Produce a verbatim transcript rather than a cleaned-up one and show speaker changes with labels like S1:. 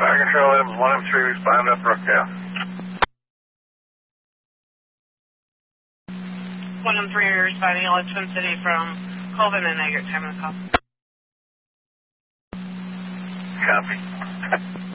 S1: Fire Control, M one M three, respond up Brookdale.
S2: one M three responding all Twin City from Colvin and Eggert, time of the call.
S1: Copy.